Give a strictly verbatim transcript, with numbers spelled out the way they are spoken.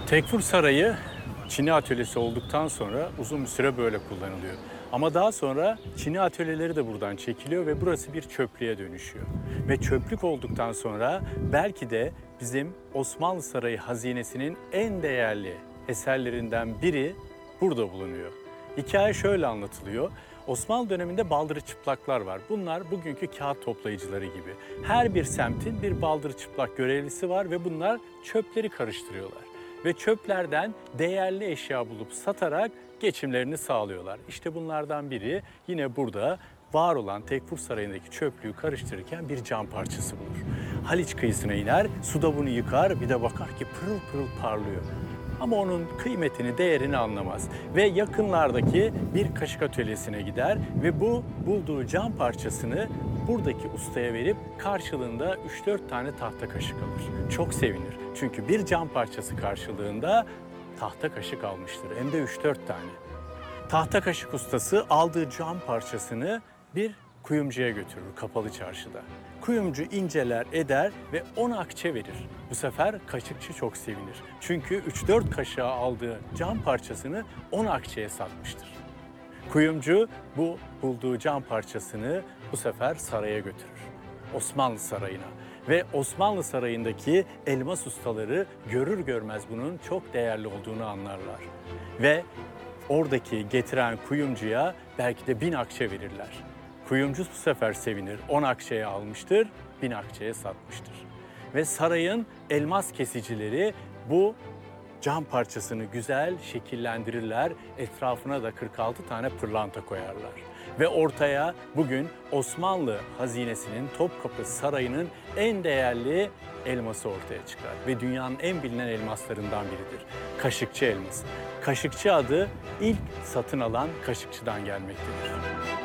Tekfur Sarayı Çini atölyesi olduktan sonra uzun bir süre böyle kullanılıyor. Ama daha sonra Çini atölyeleri de buradan çekiliyor ve burası bir çöplüğe dönüşüyor. Ve çöplük olduktan sonra belki de bizim Osmanlı Sarayı hazinesinin en değerli eserlerinden biri burada bulunuyor. Hikaye şöyle anlatılıyor. Osmanlı döneminde baldırı çıplaklar var. Bunlar bugünkü kağıt toplayıcıları gibi. Her bir semtin bir baldırı çıplak görevlisi var ve bunlar çöpleri karıştırıyorlar. Ve çöplerden değerli eşya bulup satarak geçimlerini sağlıyorlar. İşte bunlardan biri yine burada var olan Tekfur Sarayı'ndaki çöplüğü karıştırırken bir cam parçası bulur. Haliç kıyısına iner, suda bunu yıkar, bir de bakar ki pırıl pırıl parlıyor. Ama onun kıymetini, değerini anlamaz. Ve yakınlardaki bir kaşık atölyesine gider ve bu bulduğu cam parçasını buradaki ustaya verip karşılığında üç dört tane tahta kaşık alır. Çok sevinir. Çünkü bir cam parçası karşılığında tahta kaşık almıştır. Hem de üç dört tane. Tahta kaşık ustası aldığı cam parçasını bir kuyumcuya götürür kapalı çarşıda. Kuyumcu inceler eder ve on akçe verir. Bu sefer kaşıkçı çok sevinir. Çünkü üç dört kaşığa aldığı cam parçasını on akçeye satmıştır. Kuyumcu bu bulduğu cam parçasını bu sefer saraya götürür. Osmanlı Sarayı'na. Ve Osmanlı Sarayı'ndaki elmas ustaları görür görmez bunun çok değerli olduğunu anlarlar. Ve oradaki getiren kuyumcuya belki de bin akçe verirler. Kuyumcu bu sefer sevinir. On akçeye almıştır, bin akçeye satmıştır. Ve sarayın elmas kesicileri bu cam parçasını güzel şekillendirirler. Etrafına da kırk altı tane pırlanta koyarlar. Ve ortaya bugün Osmanlı hazinesinin Topkapı Sarayı'nın en değerli elması ortaya çıkar. Ve dünyanın en bilinen elmaslarından biridir. Kaşıkçı elması. Kaşıkçı adı ilk satın alan kaşıkçıdan gelmektedir.